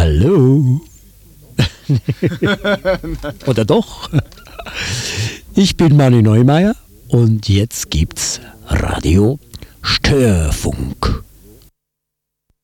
Hallo? Oder doch? Ich bin Manu Neumeier und jetzt gibt's Radio Störfunk.